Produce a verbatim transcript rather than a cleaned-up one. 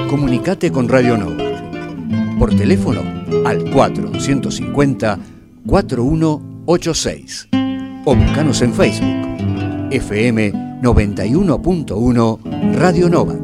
Comunicate con Radio Nova. Por teléfono al cuatro ciento cincuenta, cuarenta y uno ochenta y seis. O buscanos en Facebook. F M noventa y uno punto uno Radio Nova.